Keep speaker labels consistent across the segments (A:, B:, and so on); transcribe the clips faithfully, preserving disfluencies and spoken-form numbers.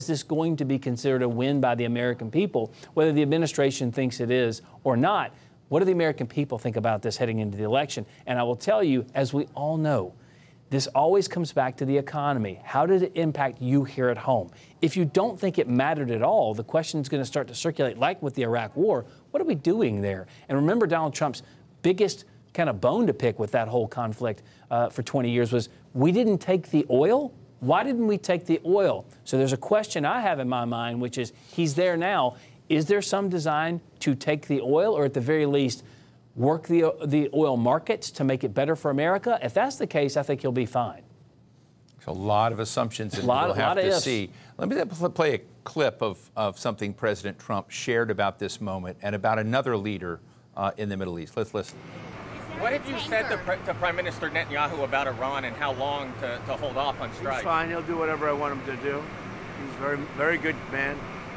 A: Is this going to be considered a win by the American people, whether the administration thinks it is or not? What do the American people think about this heading into the election? And I will tell you, as we all know, this always comes back to the economy. How did it impact you here at home? If you don't think it mattered at all, the question is going to start to circulate, like with the Iraq War. What are we doing there? And remember, Donald Trump's biggest kind of bone to pick with that whole conflict uh, for twenty years was, we didn't take the oil. Why didn't we take the oil? So there's a question I have in my mind, which is, he's there now. Is there some design to take the oil, or at the very least, work the, the oil markets to make it better for America? If that's the case, I think he'll be fine.
B: There's a lot of assumptions, and
A: lot,
B: we'll have
A: lot of
B: to
A: ifs.
B: see. Let me play a clip of, of something President Trump shared about this moment and about another leader uh, in the Middle East. Let's listen.
C: What have you said to, to Prime Minister Netanyahu about Iran and how long to, to hold off on strikes?
D: He's fine. He'll do whatever I want him to do. He's a very, very good man.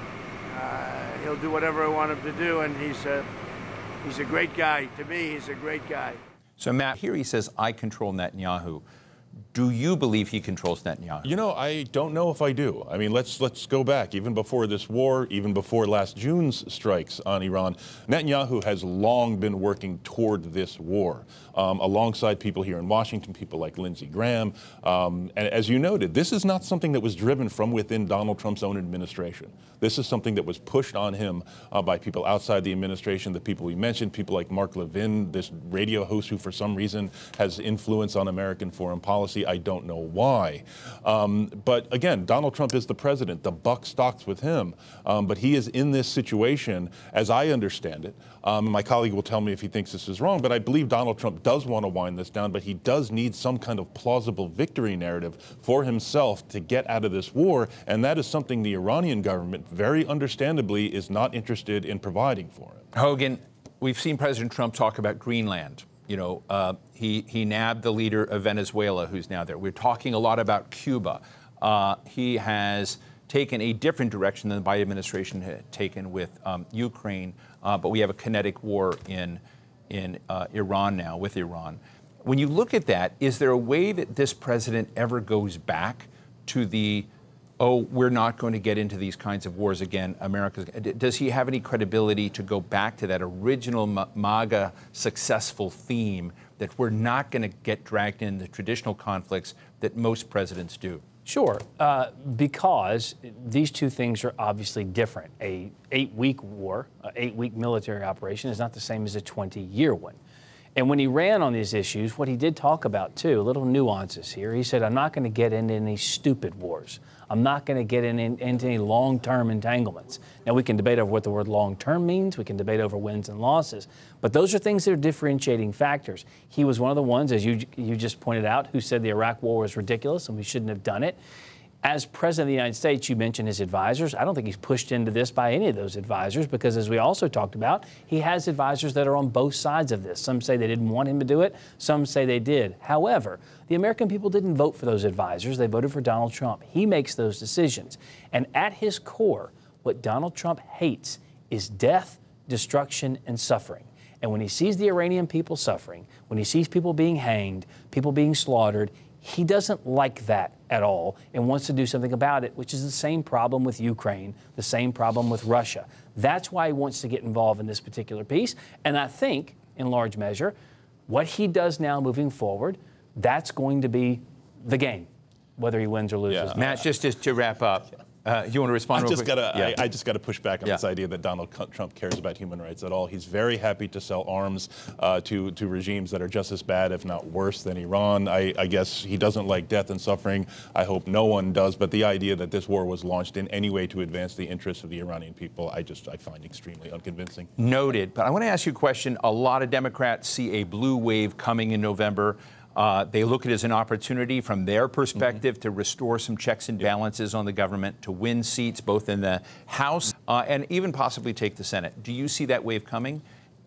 D: Uh, he'll do whatever I want him to do, and he's a, he's a great guy. To me, he's a great guy.
B: So, Matt, here he says, I control Netanyahu. Do you believe he controls Netanyahu?
E: You know, I don't know if I do. I mean, let's let's go back. Even before this war, even before last June's strikes on Iran, Netanyahu has long been working toward this war, um, alongside people here in Washington, people like Lindsey Graham. Um, and as you noted, this is not something that was driven from within Donald Trump's own administration. This is something that was pushed on him uh, by people outside the administration, the people we mentioned, people like Mark Levin, this radio host who for some reason has influence on American foreign policy. I don't know why. Um, but again, Donald Trump is the president. The buck stops with him. Um, but he is in this situation, as I understand it. Um, my colleague will tell me if he thinks this is wrong, but I believe Donald Trump does want to wind this down, but he does need some kind of plausible victory narrative for himself to get out of this war, and that is something the Iranian government, very understandably, is not interested in providing for him.
B: Hogan, we've seen President Trump talk about Greenland. You know, uh, he, he nabbed the leader of Venezuela, who's now there. We're talking a lot about Cuba. Uh, he has taken a different direction than the Biden administration had taken with um, Ukraine, uh, but we have a kinetic war in, in uh, Iran now, with Iran. When you look at that, is there a way that this president ever goes back to the, oh, we're not going to get into these kinds of wars again, America's, does he have any credibility to go back to that original MAGA successful theme that we're not going to get dragged in the traditional conflicts that most presidents do?
A: Sure, uh, because these two things are obviously different. A eight-week war, an eight-week military operation is not the same as a twenty-year one. And when he ran on these issues, what he did talk about, too, little nuances here, he said, I'm not going to get into any stupid wars. I'm not going to get in, in, into any long-term entanglements. Now, we can debate over what the word long-term means. We can debate over wins and losses. But those are things that are differentiating factors. He was one of the ones, as you, you just pointed out, who said the Iraq War was ridiculous and we shouldn't have done it. As President of the United States, you mentioned his advisors. I don't think he's pushed into this by any of those advisors because, as we also talked about, he has advisors that are on both sides of this. Some say they didn't want him to do it. Some say they did. However, the American people didn't vote for those advisors. They voted for Donald Trump. He makes those decisions. And at his core, what Donald Trump hates is death, destruction, and suffering. And when he sees the Iranian people suffering, when he sees people being hanged, people being slaughtered, he doesn't like that at all and wants to do something about it, which is the same problem with Ukraine, the same problem with Russia. That's why he wants to get involved in this particular piece. And I think, in large measure, what he does now moving forward, that's going to be the game, whether he wins or loses.
B: Yeah. Matt, just, just to wrap up, uh, you want to respond?
E: I just got to.
B: Yeah.
E: I, I just got to push back on
B: yeah.
E: this idea that Donald Trump cares about human rights at all. He's very happy to sell arms uh, to to regimes that are just as bad, if not worse, than Iran. I, I guess he doesn't like death and suffering. I hope no one does. But the idea that this war was launched in any way to advance the interests of the Iranian people, I just I find extremely unconvincing.
B: Noted. But I want to ask you a question. A lot of Democrats see a blue wave coming in November. Uh, they look at it as an opportunity from their perspective mm-hmm. to restore some checks and balances on the government, to win seats both in the House uh, and even possibly take the Senate. Do you see that wave coming?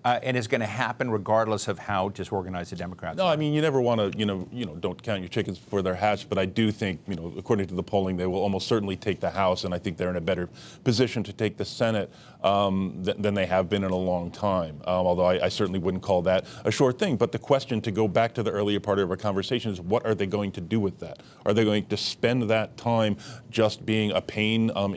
B: uh, and is going to happen regardless of how disorganized the Democrats
E: No,
B: are.
E: I mean, you never want to, you know, you know, don't count your chickens before they're hatched. But I do think, you know, according to the polling, they will almost certainly take the House, and I think they're in a better position to take the Senate um, th- than they have been in a long time. Um, although I, I certainly wouldn't call that a sure thing. But the question, to go back to the earlier part of our conversation, is what are they going to do with that? Are they going to spend that time just being a pain um,